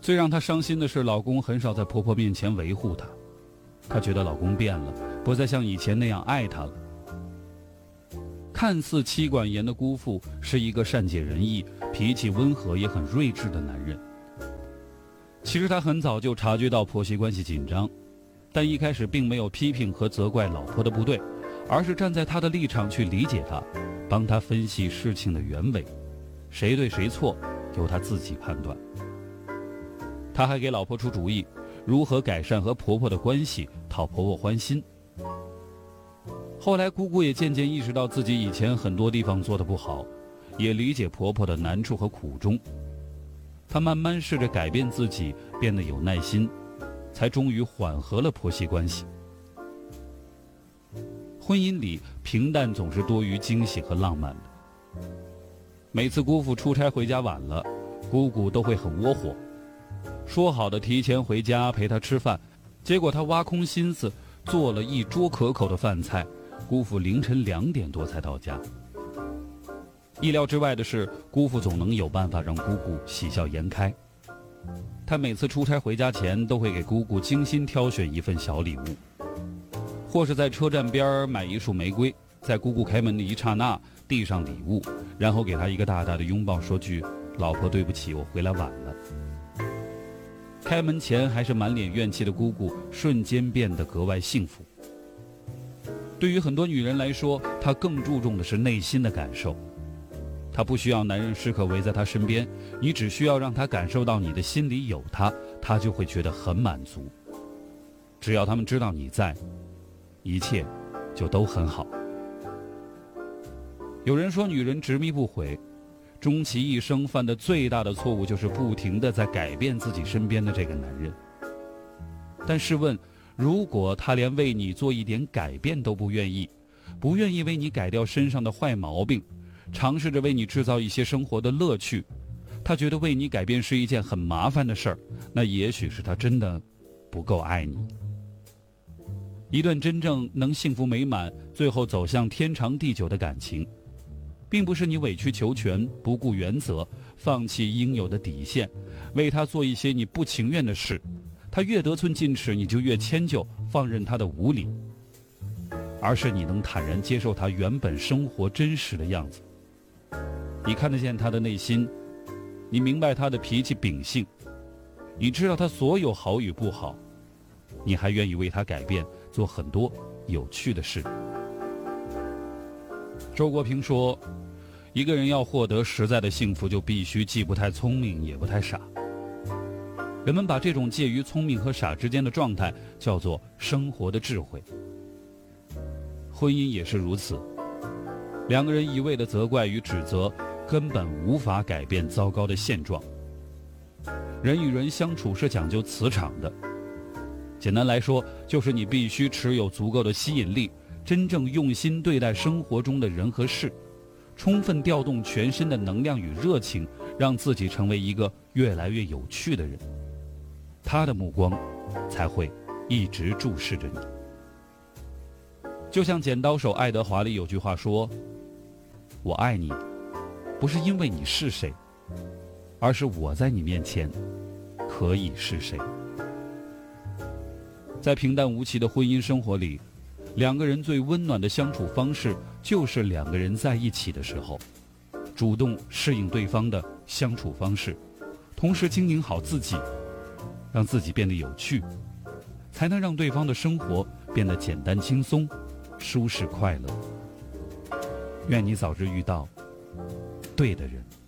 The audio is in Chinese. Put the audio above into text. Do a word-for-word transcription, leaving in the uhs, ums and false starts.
最让她伤心的是，老公很少在婆婆面前维护她，她觉得老公变了，不再像以前那样爱她了。看似妻管严的姑父是一个善解人意、脾气温和也很睿智的男人。其实他很早就察觉到婆媳关系紧张，但一开始并没有批评和责怪老婆的不对，而是站在他的立场去理解她，帮他分析事情的原委，谁对谁错由他自己判断。他还给老婆出主意，如何改善和婆婆的关系，讨婆婆欢心。后来姑姑也渐渐意识到自己以前很多地方做得不好，也理解婆婆的难处和苦衷。她慢慢试着改变自己，变得有耐心，才终于缓和了婆媳关系。婚姻里平淡总是多于惊喜和浪漫的。每次姑父出差回家晚了，姑姑都会很窝火，说好的提前回家陪她吃饭，结果她挖空心思做了一桌可口的饭菜，姑父凌晨两点多才到家。意料之外的是，姑父总能有办法让姑姑喜笑颜开。他每次出差回家前都会给姑姑精心挑选一份小礼物，或是在车站边买一束玫瑰，在姑姑开门的一刹那递上礼物，然后给她一个大大的拥抱，说句老婆对不起，我回来晚了。开门前还是满脸怨气的姑姑瞬间变得格外幸福。对于很多女人来说，她更注重的是内心的感受。她不需要男人时刻围在她身边，你只需要让她感受到你的心里有她，她就会觉得很满足。只要他们知道你在，一切就都很好。有人说女人执迷不悔，终其一生犯的最大的错误就是不停地在改变自己身边的这个男人。但试问，如果他连为你做一点改变都不愿意，不愿意为你改掉身上的坏毛病，尝试着为你制造一些生活的乐趣，他觉得为你改变是一件很麻烦的事儿，那也许是他真的不够爱你。一段真正能幸福美满，最后走向天长地久的感情，并不是你委曲求全，不顾原则，放弃应有的底线，为他做一些你不情愿的事，他越得寸进尺，你就越迁就，放任他的无理，而是你能坦然接受他原本生活真实的样子。你看得见他的内心，你明白他的脾气秉性，你知道他所有好与不好，你还愿意为他改变，做很多有趣的事。周国平说，一个人要获得实在的幸福，就必须既不太聪明也不太傻。人们把这种介于聪明和傻之间的状态叫做生活的智慧。婚姻也是如此，两个人一味的责怪与指责，根本无法改变糟糕的现状。人与人相处是讲究磁场的，简单来说，就是你必须持有足够的吸引力，真正用心对待生活中的人和事，充分调动全身的能量与热情，让自己成为一个越来越有趣的人，他的目光才会一直注视着你。就像剪刀手爱德华里有句话说，我爱你不是因为你是谁，而是我在你面前可以是谁。在平淡无奇的婚姻生活里，两个人最温暖的相处方式就是两个人在一起的时候，主动适应对方的相处方式，同时经营好自己，让自己变得有趣，才能让对方的生活变得简单轻松，舒适快乐。愿你早日遇到对的人。